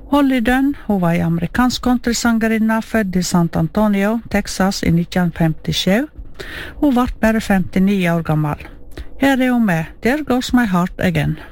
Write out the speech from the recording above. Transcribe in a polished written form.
Holly Dunn, hun var en amerikansk countrysangerinna født i San Antonio, Texas i 1957. Hun var bare 59 år gammel. Her er hun med, There Goes My Heart Again.